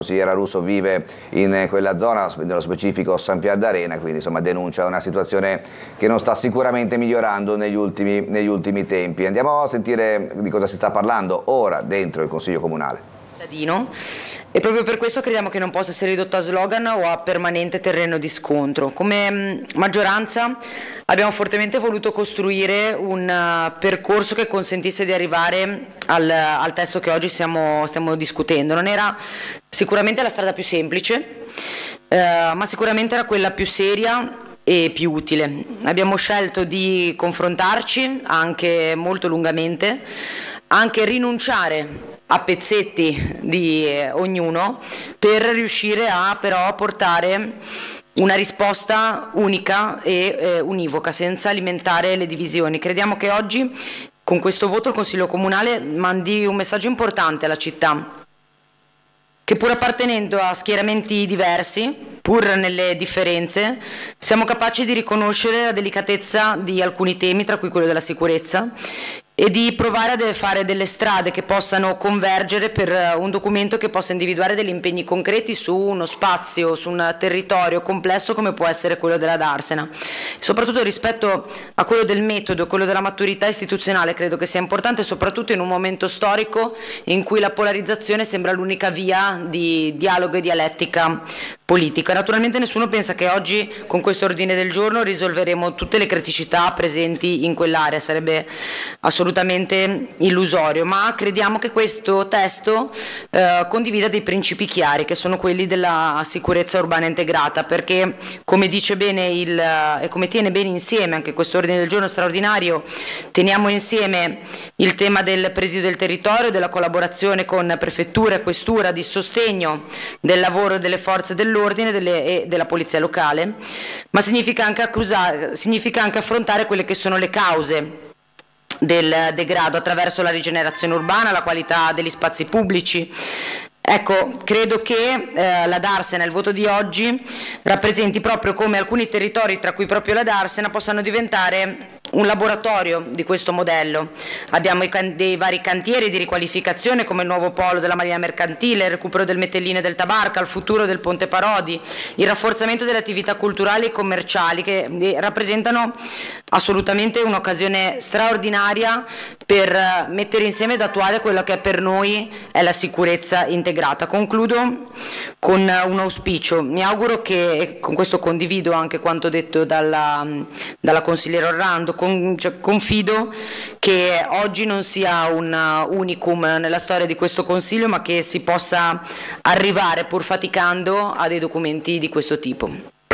consigliera Russo vive in quella zona, nello specifico San Pier d'Arena, quindi insomma denuncia una situazione che non sta sicuramente migliorando negli ultimi tempi. Andiamo a sentire di cosa si sta parlando ora dentro il Consiglio Comunale. E proprio per questo crediamo che non possa essere ridotto a slogan o a permanente terreno di scontro. Come maggioranza abbiamo fortemente voluto costruire un percorso che consentisse di arrivare al testo che oggi stiamo discutendo. Non era sicuramente la strada più semplice, ma sicuramente era quella più seria e più utile. Abbiamo scelto di confrontarci anche molto lungamente, anche rinunciare a pezzetti di ognuno per riuscire a però portare una risposta unica e univoca, senza alimentare le divisioni. Crediamo che oggi con questo voto il Consiglio Comunale mandi un messaggio importante alla città, che pur appartenendo a schieramenti diversi, pur nelle differenze, siamo capaci di riconoscere la delicatezza di alcuni temi, tra cui quello della sicurezza, e di provare a fare delle strade che possano convergere per un documento che possa individuare degli impegni concreti su uno spazio, su un territorio complesso come può essere quello della Darsena. Soprattutto rispetto a quello del metodo, quello della maturità istituzionale, credo che sia importante, soprattutto in un momento storico in cui la polarizzazione sembra l'unica via di dialogo e dialettica politica. Naturalmente nessuno pensa che oggi con questo ordine del giorno risolveremo tutte le criticità presenti in quell'area, sarebbe assolutamente illusorio, ma crediamo che questo testo condivida dei principi chiari, che sono quelli della sicurezza urbana integrata, perché come dice bene e come tiene bene insieme anche questo ordine del giorno straordinario, teniamo insieme il tema del presidio del territorio, della collaborazione con prefettura e questura, di sostegno del lavoro delle forze dell'ordine e della polizia locale, ma significa anche affrontare quelle che sono le cause del degrado attraverso la rigenerazione urbana, la qualità degli spazi pubblici. Ecco, credo che la Darsena, il voto di oggi, rappresenti proprio come alcuni territori, tra cui proprio la Darsena, possano diventare un laboratorio di questo modello. Abbiamo dei vari cantieri di riqualificazione come il nuovo polo della Marina Mercantile, il recupero del Metellino e del Tabarca, il futuro del Ponte Parodi, il rafforzamento delle attività culturali e commerciali che rappresentano assolutamente un'occasione straordinaria per mettere insieme ed attuare quello che per noi è la sicurezza integrata. Concludo con un auspicio. Mi auguro che, e con questo condivido anche quanto detto dalla consigliera Orlando, confido che oggi non sia un unicum nella storia di questo Consiglio, ma che si possa arrivare, pur faticando, a dei documenti di questo tipo.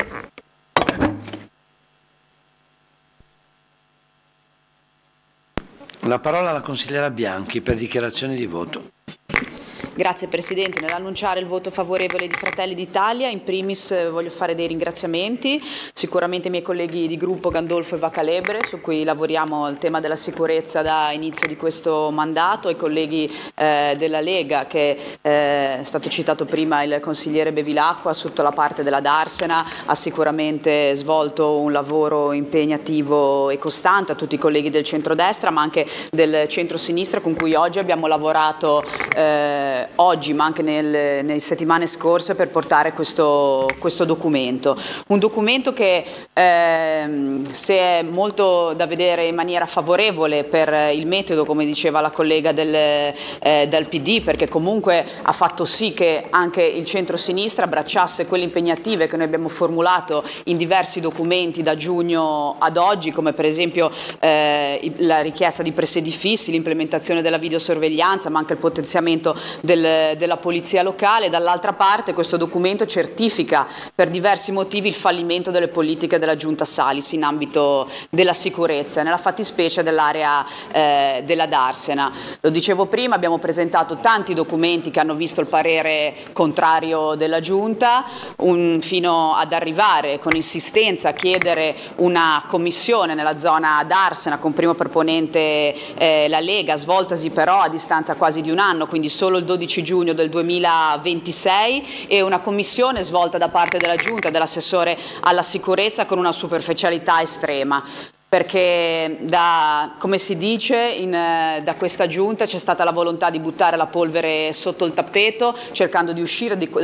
La parola alla consigliera Bianchi per dichiarazione di voto. Grazie Presidente. Nell'annunciare il voto favorevole di Fratelli d'Italia, in primis voglio fare dei ringraziamenti, sicuramente ai miei colleghi di gruppo Gandolfo e Vacalebre, su cui lavoriamo al tema della sicurezza da inizio di questo mandato, ai colleghi della Lega, che è stato citato prima il consigliere Bevilacqua, sotto la parte della Darsena, ha sicuramente svolto un lavoro impegnativo e costante, a tutti i colleghi del centrodestra, ma anche del centrosinistra, con cui oggi abbiamo lavorato oggi ma anche nelle settimane scorse per portare questo documento. Un documento che se è molto da vedere in maniera favorevole per il metodo, come diceva la collega del PD, perché comunque ha fatto sì che anche il centro-sinistra abbracciasse quelle impegnative che noi abbiamo formulato in diversi documenti da giugno ad oggi, come per esempio la richiesta di presedi fissi, l'implementazione della videosorveglianza, ma anche il potenziamento della polizia locale. Dall'altra parte questo documento certifica per diversi motivi il fallimento delle politiche della Giunta Salis in ambito della sicurezza, nella fattispecie dell'area della Darsena. Lo dicevo prima, abbiamo presentato tanti documenti che hanno visto il parere contrario della Giunta, fino ad arrivare con insistenza a chiedere una commissione nella zona Darsena con primo proponente la Lega, svoltasi però a distanza quasi di un anno, quindi solo il 12 giugno del 2026, e una commissione svolta da parte della Giunta, dell'assessore alla sicurezza, con una superficialità estrema. Perché come si dice da questa giunta c'è stata la volontà di buttare la polvere sotto il tappeto, cercando di uscire